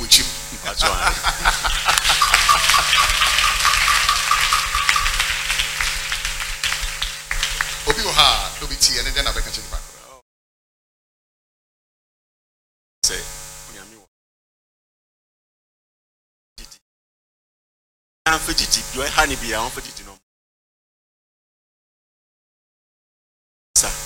chip. That's why. Obi oha no be tea and then I can change back. Say, I'm fidgety. You are honey bee. I'm fidgety. No, sir.